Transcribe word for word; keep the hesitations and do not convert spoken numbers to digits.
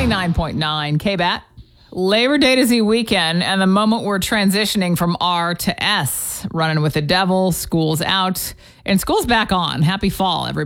ninety-nine point nine K B A T. Labor Day to Z weekend, and the moment we're transitioning from R to S. Running with the devil, school's out, and school's back on. Happy fall, everybody.